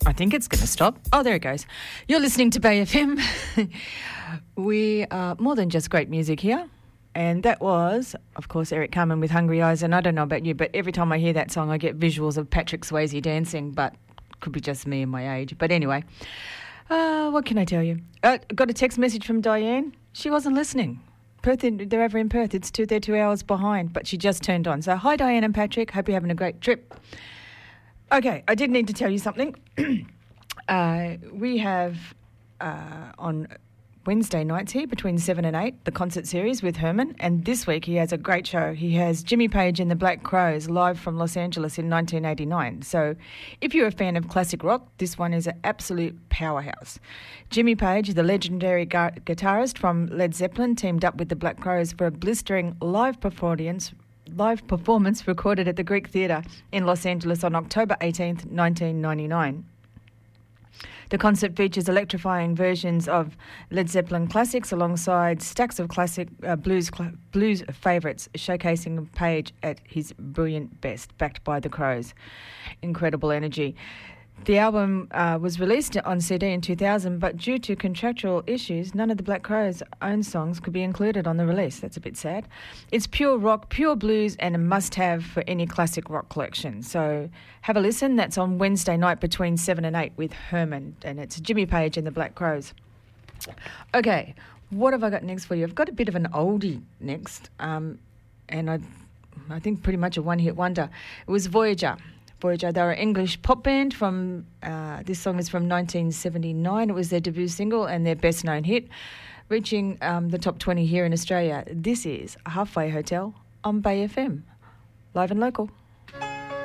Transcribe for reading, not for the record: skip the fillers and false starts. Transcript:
I think it's going to stop. Oh, there it goes. You're listening to Bay FM. We are more than just great music here. And that was, of course, Eric Carmen with Hungry Eyes. And I don't know about you, but every time I hear that song, I get visuals of Patrick Swayze dancing, but could be just me and my age. But anyway, what can I tell you? Got a text message from Diane. She wasn't listening. They're over in Perth. They're 2 hours behind, but she just turned on. So hi, Diane and Patrick. Hope you're having a great trip. Okay, I did need to tell you something. We have on Wednesday nights here between 7 and 8, the concert series with Herman. And this week he has a great show. He has Jimmy Page and the Black Crowes live from Los Angeles in 1989. So if you're a fan of classic rock, this one is an absolute powerhouse. Jimmy Page, the legendary guitarist from Led Zeppelin, teamed up with the Black Crowes for a blistering live performance recorded at the Greek Theatre in Los Angeles on October 18th, 1999. The concert features electrifying versions of Led Zeppelin classics alongside stacks of classic blues favourites, showcasing Page at his brilliant best, backed by the Crowes. Incredible energy. The album was released on CD in 2000, but due to contractual issues, none of the Black Crowes' own songs could be included on the release. That's a bit sad. It's pure rock, pure blues, and a must-have for any classic rock collection. So have a listen. That's on Wednesday night between 7 and 8 with Herman, and it's Jimmy Page and the Black Crowes. Okay, what have I got next for you? I've got a bit of an oldie next, and I think pretty much a one-hit wonder. It was Voyager. They're an English pop band from, this song is from 1979. It was their debut single and their best known hit, reaching the top 20 here in Australia. This is Halfway Hotel on Bay FM, live and local.